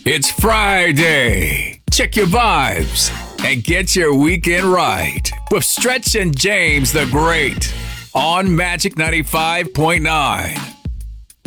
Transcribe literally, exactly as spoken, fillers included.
It's Friday. Check your vibes and get your weekend right with Stretch and James the Great on Magic ninety-five point nine.